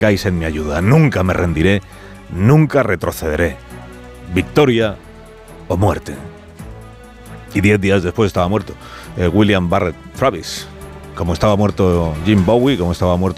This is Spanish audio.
vengáis en mi ayuda. Nunca me rendiré, nunca retrocederé. Victoria o muerte. Y 10 días después estaba muerto William Barrett Travis, como estaba muerto Jim Bowie, como estaba muerto